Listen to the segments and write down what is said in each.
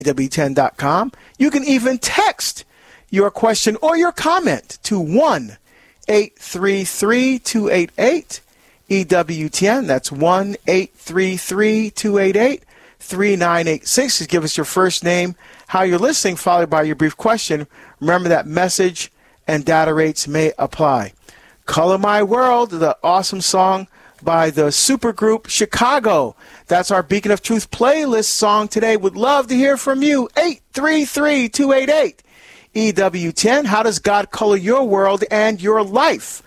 EWTN.com. You can even text your question or your comment to 1-833-288-EWTN. That's 1-833-288-3986. Just give us your first name, how you're listening, followed by your brief question. Remember that message and data rates may apply. Color My World, the awesome song by the supergroup Chicago. That's our Beacon of Truth playlist song today. Would love to hear from you. 833-288-EWTN. How does God color your world and your life?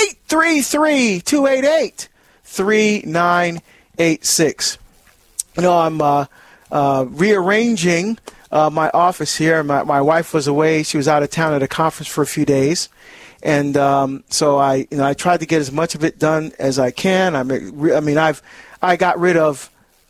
833-288-3986. You know, I'm rearranging my office here. My wife was away. She was out of town at a conference for a few days. And so I tried to get as much of it done as I can. I got rid of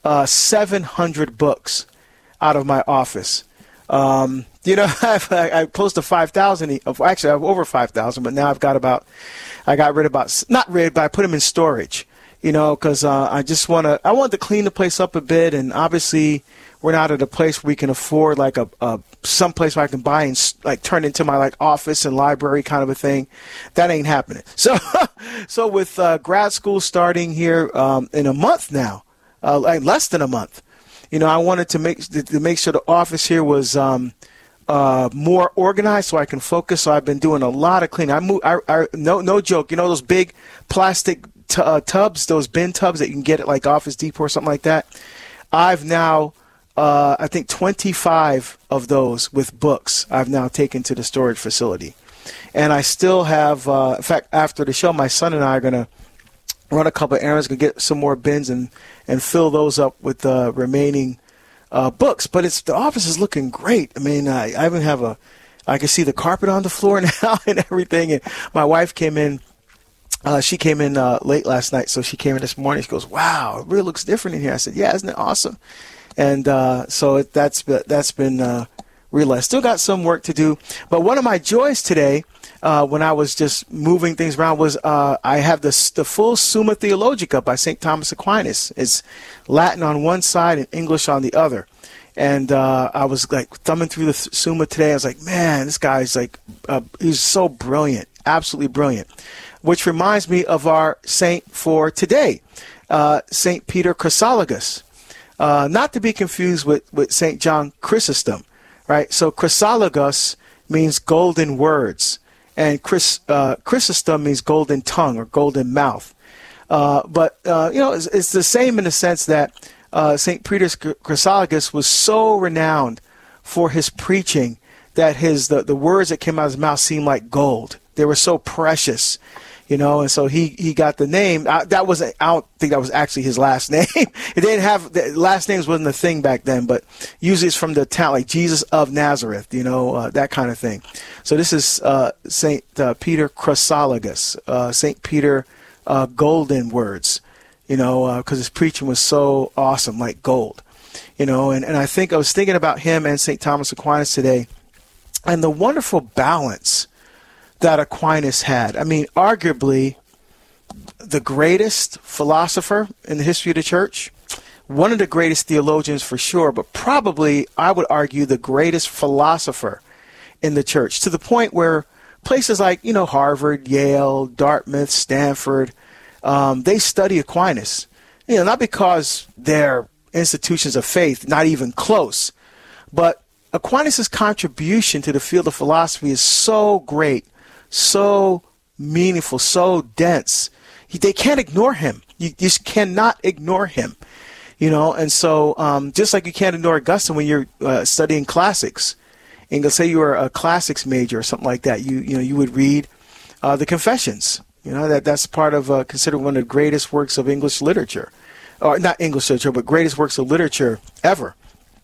700 books out of my office. I have close to 5,000. Actually, I have over 5,000, but now I got rid of not rid, but I put them in storage. Because I wanted to clean the place up a bit, and obviously we're not at a place where we can afford like some place where I can buy and like turn into my like office and library kind of a thing. That ain't happening. So with grad school starting here in a month now, like less than a month, I wanted to make sure the office here was more organized so I can focus. So I've been doing a lot of cleaning. No joke. Those big plastic tubs, those bin tubs that you can get at like Office Depot or something like that. I've now I think 25 of those with books I've now taken to the storage facility. And I still have, in fact, after the show, my son and I are going to run a couple of errands, going to get some more bins and fill those up with the remaining books. But the office is looking great. I mean, I even have I can see the carpet on the floor now and everything. And my wife came in. She came in late last night, so she came in this morning. She goes, "Wow, it really looks different in here." I said, "Yeah, isn't it awesome?" And so that's been real. I still got some work to do, but one of my joys today, when I was just moving things around, was I have the full Summa Theologica by St. Thomas Aquinas. It's Latin on one side and English on the other. And I was like thumbing through the Summa today. I was like, man, this guy's like, he's so brilliant, absolutely brilliant. Which reminds me of our saint for today, St. Peter Chrysologus. Not to be confused with St. John Chrysostom, right? So Chrysologus means golden words, and Chrysostom means golden tongue or golden mouth. But it's the same in the sense that St. Peter Chrysologus was so renowned for his preaching that the words that came out of his mouth seemed like gold. They were so precious. And so he got the name. I don't think that was actually his last name. It didn't have, the last names wasn't a thing back then, but usually it's from the town, like Jesus of Nazareth, that kind of thing. So this is St. Peter Chrysologus, St. Peter Golden Words, because his preaching was so awesome, like gold, and I was thinking about him and St. Thomas Aquinas today and the wonderful balance that Aquinas had. I mean, arguably the greatest philosopher in the history of the church, one of the greatest theologians for sure, but probably, I would argue, the greatest philosopher in the church, to the point where places like, Harvard, Yale, Dartmouth, Stanford, they study Aquinas. Not because they're institutions of faith, not even close, but Aquinas' contribution to the field of philosophy is so great, so meaningful, so dense. They can't ignore him. You just cannot ignore him, And so just like you can't ignore Augustine when you're studying classics, and let's say you were a classics major or something like that, you would read the Confessions. That's part of considered one of the greatest works of English literature, or not English literature, but greatest works of literature ever.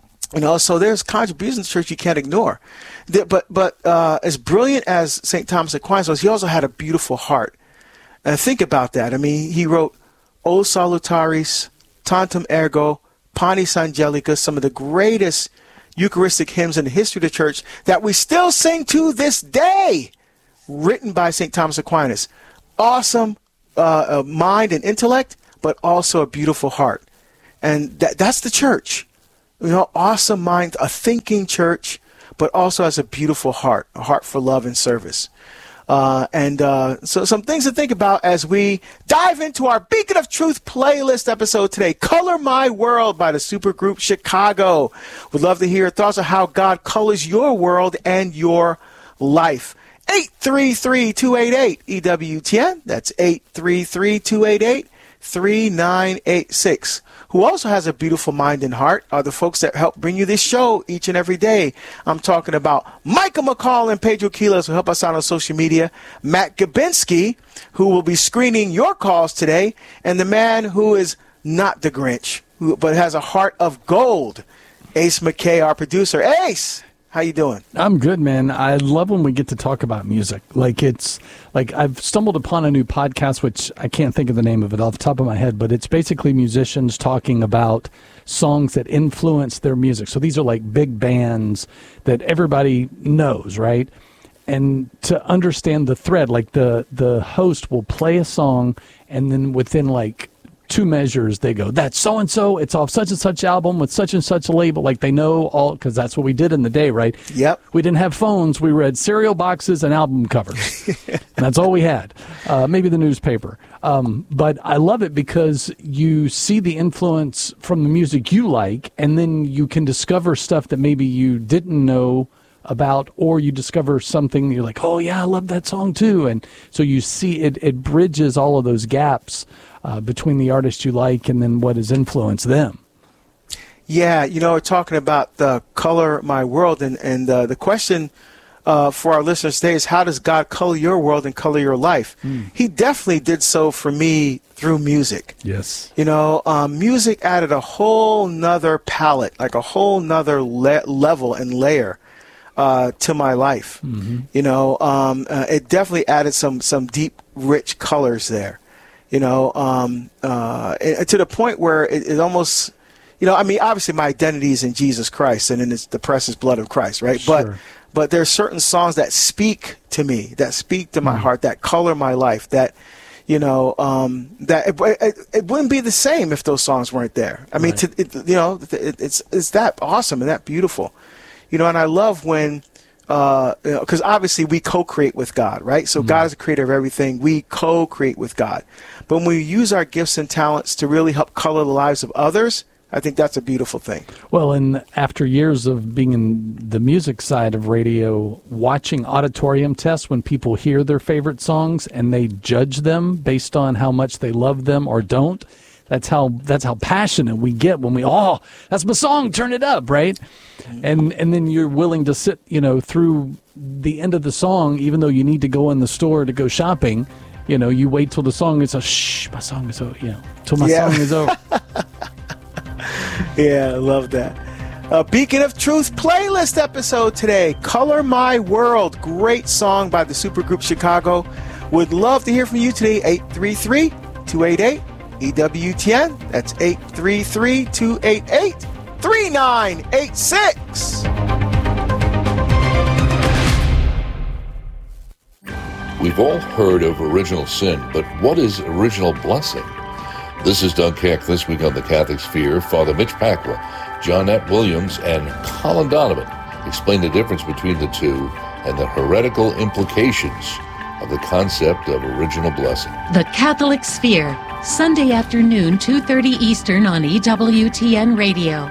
So there's contributions in the church you can't ignore. But as brilliant as St. Thomas Aquinas was, he also had a beautiful heart. And think about that. I mean, he wrote O Salutaris, Tantum Ergo, Panis Angelicus, some of the greatest Eucharistic hymns in the history of the church that we still sing to this day, written by St. Thomas Aquinas. Awesome mind and intellect, but also a beautiful heart. And that's the church. awesome mind, a thinking church, but also has a beautiful heart, a heart for love and service. So some things to think about as we dive into our Beacon of Truth playlist episode today. Color My World by the supergroup Chicago. We'd love to hear your thoughts on how God colors your world and your life. 833-288-EWTN. That's 833-288-3986. Who also has a beautiful mind and heart are the folks that help bring you this show each and every day. I'm talking about Micah McCall and Pedro Quiles, who help us out on social media, Matt Gabinski, who will be screening your calls today, and the man who is not the Grinch, but has a heart of gold, Ace McKay, our producer. Ace, how you doing? I'm good, man. I love when we get to talk about music. I've stumbled upon a new podcast, which I can't think of the name of it off the top of my head, but it's basically musicians talking about songs that influence their music. So these are like big bands that everybody knows, right? And to understand the thread, like the host will play a song, and then within like 2 measures, they go, that's so-and-so, it's off such and such album with such and such a label. Like they know all, because that's what we did in the day, right? Yep. We didn't have phones. We read cereal boxes and album covers. And that's all we had. Maybe the newspaper. But I love it because you see the influence from the music you like, and then you can discover stuff that maybe you didn't know about, or you discover something you're like, oh yeah, I love that song too. And so you see it bridges all of those gaps between the artist you like and then what has influenced them. Yeah, we're talking about the Color My World, and the question for our listeners today is, how does God color your world and color your life? He definitely did so for me through music. Yes. Music added a whole nother palette, like a whole nother level and layer to my life. Mm-hmm. It definitely added some deep, rich colors there. To the point where it almost, obviously my identity is in Jesus Christ and in the precious blood of Christ, right? Sure. But there are certain songs that speak to me, that speak to my heart, that color my life, that, that it wouldn't be the same if those songs weren't there. I mean, right. It's that awesome and that beautiful, and I love when, because obviously we co-create with God, right? So God is the creator of everything. We co-create with God. But when we use our gifts and talents to really help color the lives of others, I think that's a beautiful thing. Well, and after years of being in the music side of radio, watching auditorium tests when people hear their favorite songs and they judge them based on how much they love them or don't, that's how passionate we get when we, that's my song, turn it up, right? And then you're willing to sit, through the end of the song, even though you need to go in the store to go shopping, you wait till the song is my song is over, till my song is over. Yeah, I love that. Beacon of Truth playlist episode today, Color My World. Great song by the supergroup Chicago. Would love to hear from you today, 833-288-EWTN. That's 833-288-3986. We've all heard of original sin, but what is original blessing? This is Doug Keck. This week on the Catholic Sphere, Father Mitch Pacwa, Johnette Williams, and Colin Donovan explain the difference between the two and the heretical implications of the concept of original blessing. The Catholic Sphere, Sunday afternoon, 2:30 Eastern on EWTN Radio.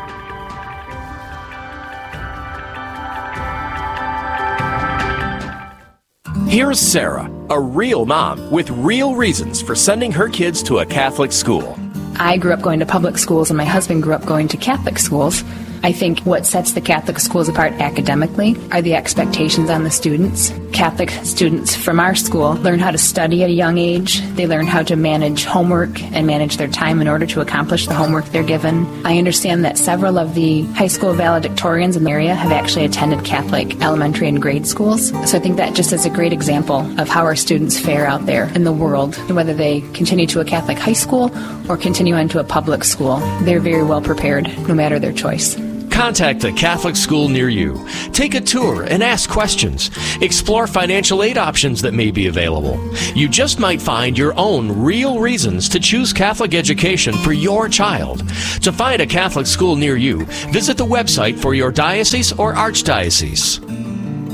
Here's Sarah, a real mom with real reasons for sending her kids to a Catholic school. I grew up going to public schools and my husband grew up going to Catholic schools. I think what sets the Catholic schools apart academically are the expectations on the students. Catholic students from our school learn how to study at a young age. They learn how to manage homework and manage their time in order to accomplish the homework they're given. I understand that several of the high school valedictorians in the area have actually attended Catholic elementary and grade schools. So I think that just is a great example of how our students fare out there in the world. Whether they continue to a Catholic high school or continue on to a public school, they're very well prepared no matter their choice. Contact the Catholic school near you. Take a tour and ask questions. Explore financial aid options that may be available. You just might find your own real reasons to choose Catholic education for your child. To find a Catholic school near you, visit the website for your diocese or archdiocese.